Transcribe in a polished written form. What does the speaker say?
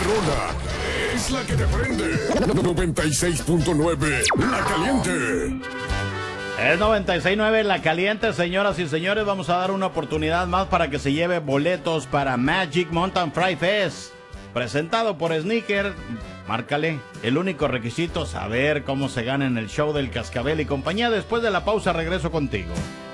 rola es la que te prende. 96.9, La Caliente. Es 96.9 La Caliente, señoras y señores. Vamos a dar una oportunidad más para que se lleve boletos para Magic Mountain Fry Fest, presentado por Sneaker. Márcale. El único requisito, saber cómo se gana en el show del Cascabel y compañía. Después de la pausa regreso contigo.